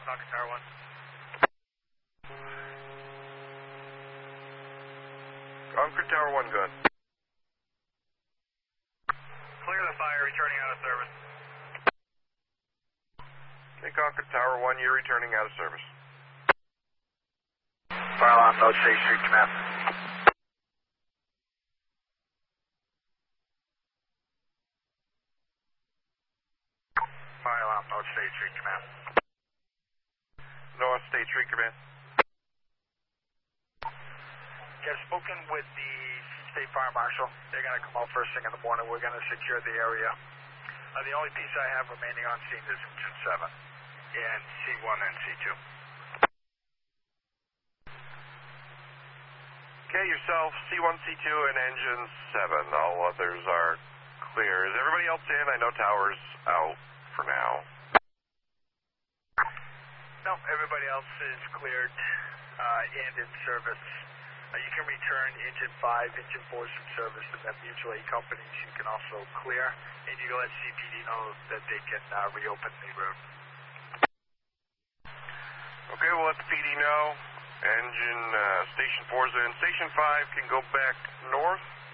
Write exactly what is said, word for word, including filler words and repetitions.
Concord Tower one. Concord Tower one, good. Clear the fire, returning out of service. Okay, Concord Tower one, you're returning out of service. Fire alarm, North State Street, command. Fire alarm, North State Street, command. North State Street, command. I've spoken with the State Fire Marshal. They're going to come out first thing in the morning. We're going to secure the area. Uh, the only piece I have remaining on scene is Engine seven and C one and C two. Okay, yourself, C one, C two, and Engine seven. All others are clear. Is everybody else in? I know Tower's out for now. No, everybody else is cleared uh, and in service. Uh, you can return Engine five, Engine four is in service, and then mutual aid companies you can also clear, and you can let C P D know that they can uh, reopen the road. Okay, we'll let the P D know. Engine uh, Station four's in. Station five can go back north.